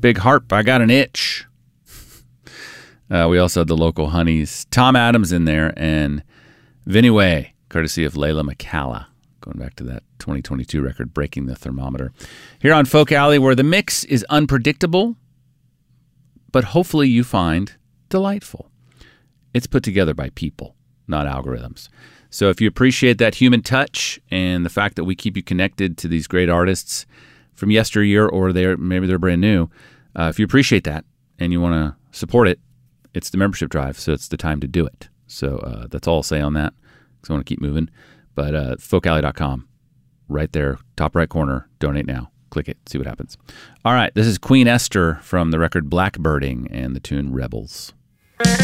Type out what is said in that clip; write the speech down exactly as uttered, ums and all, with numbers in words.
Big Harp, I Got an Itch. Uh, we also had the local honeys. Tom Adams in there, and Vinnie Way, courtesy of Layla McCalla. Going back to that twenty twenty-two record, Breaking the Thermometer. Here on Folk Alley, where the mix is unpredictable, but hopefully you find delightful. It's put together by people, not algorithms. So if you appreciate that human touch and the fact that we keep you connected to these great artists from yesteryear, or they're maybe they're brand new, uh, if you appreciate that and you want to support it, it's the membership drive, so it's the time to do it. So uh, that's all I'll say on that, because I want to keep moving. But uh, folk alley dot com, right there, top right corner, donate now. Click it, see what happens. All right, this is Queen Esther from the record Blackbirding and the tune Rebels.